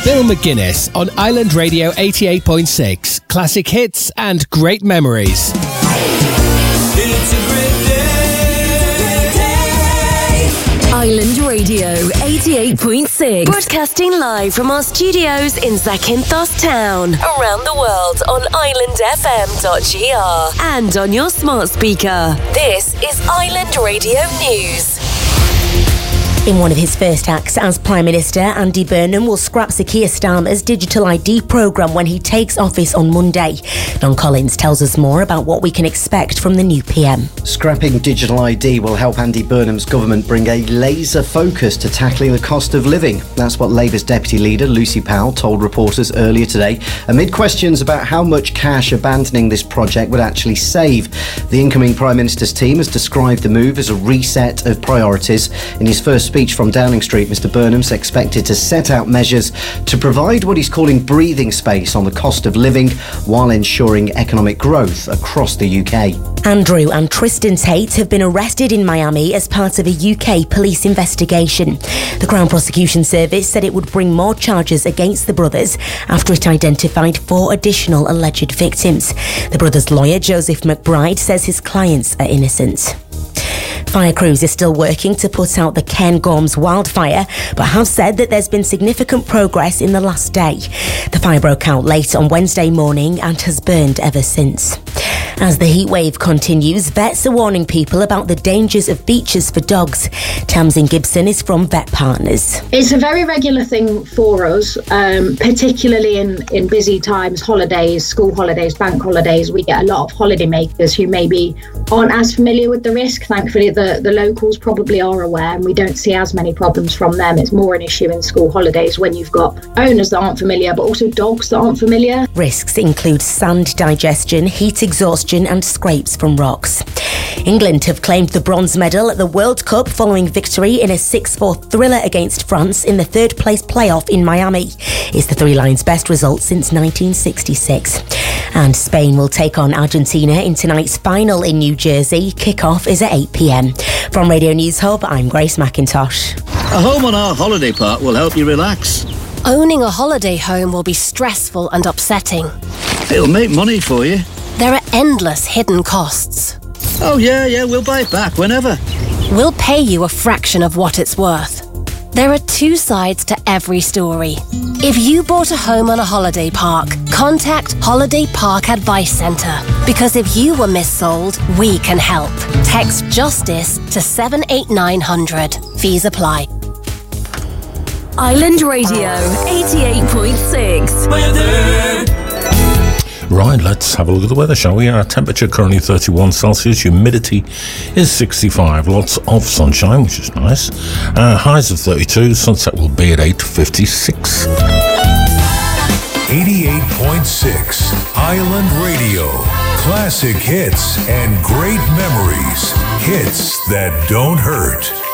Bill McGuinness on Island Radio 88.6. Classic hits and great memories. It's a great day. Island Radio 88.6. Broadcasting live from our studios in Zakynthos Town. Around the world on islandfm.gr and on your smart speaker. This is Island Radio News. In one of his first acts as Prime Minister, Andy Burnham will scrap Sir Keir Starmer's digital ID programme when he takes office on Monday. Don Collins tells us more about what we can expect from the new PM. Scrapping digital ID will help Andy Burnham's government bring a laser focus to tackling the cost of living. That's what Labour's Deputy Leader, Lucy Powell, told reporters earlier today, amid questions about how much cash abandoning this project would actually save. The incoming Prime Minister's team has described the move as a reset of priorities. In his first speech from Downing Street, Mr Burnham's expected to set out measures to provide what he's calling breathing space on the cost of living while ensuring economic growth across the UK. Andrew and Tristan Tate have been arrested in Miami as part of a UK police investigation. The Crown Prosecution Service said it would bring more charges against the brothers after it identified 4 additional alleged victims. The brothers' lawyer, Joseph McBride, says his clients are innocent. Fire crews are still working to put out the Cairngorms wildfire, but have said that there's been significant progress in the last day. The fire broke out late on Wednesday morning and has burned ever since. As the heatwave continues, vets are warning people about the dangers of beaches for dogs. Tamsin Gibson is from Vet Partners. It's a very regular thing for us, particularly in busy times, holidays, school holidays, bank holidays. We get a lot of holidaymakers who maybe aren't as familiar with the risk. Thankfully, the locals probably are aware, and we don't see as many problems from them. It's more an issue in school holidays when you've got owners that aren't familiar, but also dogs that aren't familiar. Risks include sand digestion, heat exhaustion and scrapes from rocks. England have claimed the bronze medal at the World Cup following victory in a 6-4 thriller against France in the third place playoff in Miami. It's the Three Lions' best result since 1966. And Spain will take on Argentina in tonight's final in New Jersey. Kick-off is at 8 p.m. From Radio News Hub, I'm Grace McIntosh. A home on our holiday park will help you relax. Owning a holiday home will be stressful and upsetting. It'll make money for you. There are endless hidden costs. Oh yeah, we'll buy it back whenever. We'll pay you a fraction of what it's worth. There are 2 sides to every story. If you bought a home on a holiday park, contact Holiday Park Advice Centre. Because if you were missold, we can help. Text JUSTICE to 78900. Fees apply. Island Radio 88.6. Weather. Right, let's have a look at the weather, shall we? Our temperature currently 31 Celsius, humidity is 65, lots of sunshine, which is nice. Highs of 32, sunset will be at 8:56. 88.6 Island Radio. Classic hits and great memories. Hits that don't hurt.